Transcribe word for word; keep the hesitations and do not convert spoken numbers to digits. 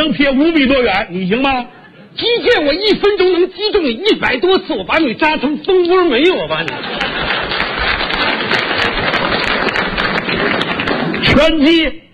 能撇五米多远，你行吗？ 击剑我一分钟能击中你一百多次，我把你扎成蜂窝煤，我把你。 拳击